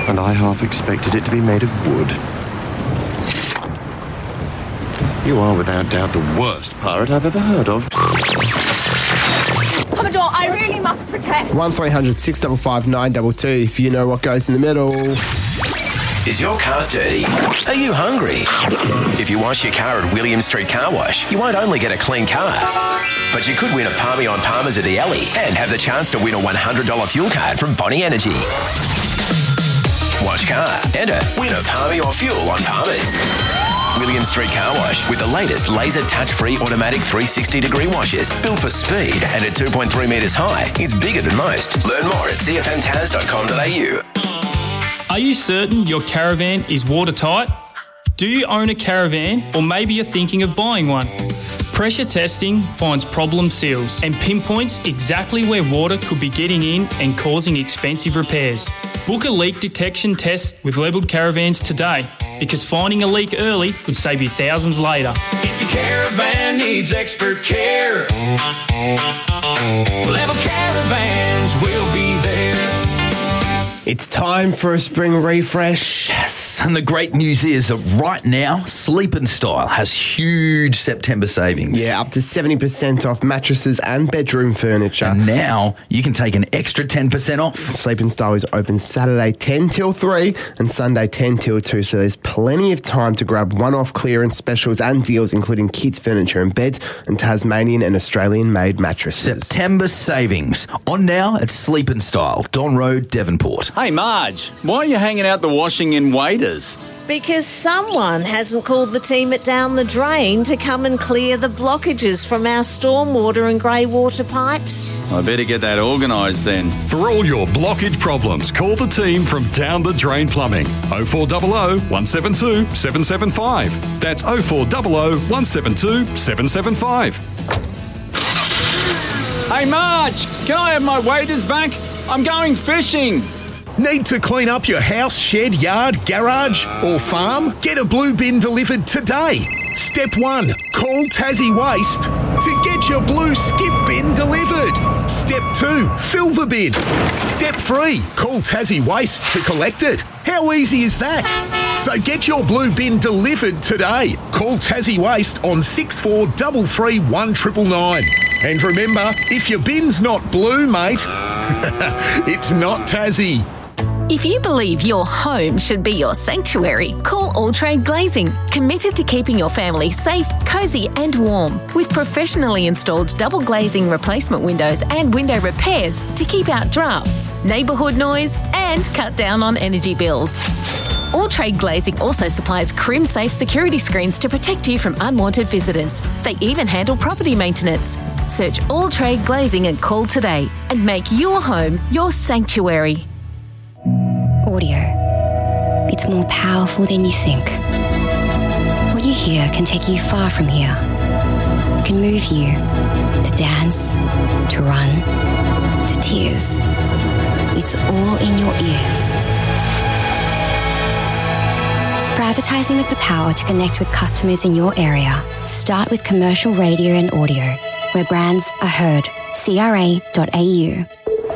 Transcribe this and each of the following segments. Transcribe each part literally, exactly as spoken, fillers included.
And I half expected it to be made of wood. You are without doubt the worst pirate I've ever heard of. Commodore, I really must protest. one three hundred six five five nine two two if you know what goes in the middle. Is your car dirty? Are you hungry? If you wash your car at William Street Car Wash, you won't only get a clean car, but you could win a Palmy on Palmers at the Alley and have the chance to win a one hundred dollars fuel card from Bonnie Energy. Wash car, enter, win a Palmy or fuel on Palmers. William Street Car Wash with the latest laser touch-free automatic three sixty degree washes. Built for speed and at two point three metres high, it's bigger than most. Learn more at c f m taz dot com dot a u. Are you certain your caravan is watertight? Do you own a caravan, or maybe you're thinking of buying one? Pressure testing finds problem seals and pinpoints exactly where water could be getting in and causing expensive repairs. Book a leak detection test with Levelled Caravans today, because finding a leak early could save you thousands later. If your caravan needs expert care, Levelled Caravans will be there. It's time for a spring refresh. Yes, and the great news is that right now, Sleep and Style has huge September savings. Yeah, up to seventy percent off mattresses and bedroom furniture. And now you can take an extra ten percent off. Sleep and Style is open Saturday ten till three and Sunday ten till two, so there's plenty of time to grab one-off clearance specials and deals, including kids' furniture and beds and Tasmanian and Australian-made mattresses. September savings. On now at Sleep and Style, Don Road, Devonport. Hey, Marge, why are you hanging out the washing in waders? Because someone hasn't called the team at Down the Drain to come and clear the blockages from our stormwater and grey water pipes. I better get that organised then. For all your blockage problems, call the team from Down the Drain Plumbing. oh four hundred, one seven two, seven seven five. That's oh four hundred, one seven two, seven seven five. Hey, Marge, can I have my waders back? I'm going fishing. Need to clean up your house, shed, yard, garage or farm? Get a blue bin delivered today. Step one, call Tassie Waste to get your blue skip bin delivered. Step two, fill the bin. Step three, call Tassie Waste to collect it. How easy is that? So get your blue bin delivered today. Call Tassie Waste on six four three three one nine nine. And remember, if your bin's not blue, mate, it's not Tassie. If you believe your home should be your sanctuary, call All Trade Glazing, committed to keeping your family safe, cosy and warm, with professionally installed double glazing replacement windows and window repairs to keep out drafts, neighbourhood noise and cut down on energy bills. All Trade Glazing also supplies Crim-safe security screens to protect you from unwanted visitors. They even handle property maintenance. Search All Trade Glazing and call today and make your home your sanctuary. Audio. It's more powerful than you think. What you hear can take you far from here. It can move you to dance, to run, to tears. It's all in your ears. For advertising with the power to connect with customers in your area, start with commercial radio and audio, where brands are heard. C R A dot A U.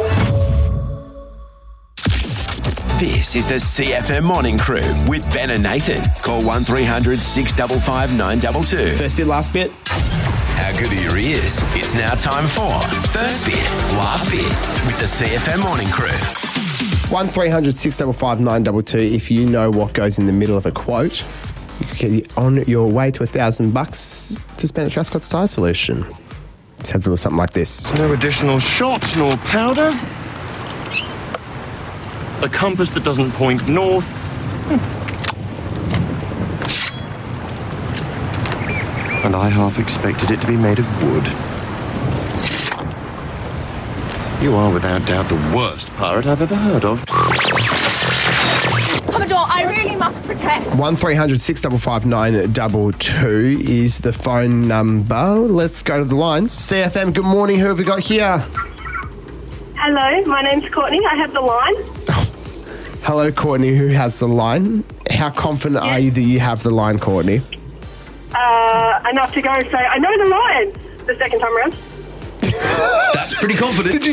This is the C F M Morning Crew with Ben and Nathan. Call one three hundred, six five five, nine two two. First bit, last bit. How good are your ears? It's now time for First Bit, Last Bit with the C F M Morning Crew. one three hundred, six five five, nine two two if you know what goes in the middle of a quote. You could get on your way to a thousand bucks to spend at Truscott's Tyre Solution. It sounds a little something like this. No additional shot nor powder. A compass that doesn't point north. Hmm. And I half expected it to be made of wood. You are without doubt the worst pirate I've ever heard of. Commodore, I really must protest. one three hundred, six five five, nine two two is the phone number. Let's go to the lines. C F M, good morning. Who have we got here? Hello, my name's Courtney. I have the line. Hello, Courtney. Who has the line? How confident yes. are you that you have the line, Courtney? Uh, enough to go and say, I know the line the second time around. That's pretty confident. Did you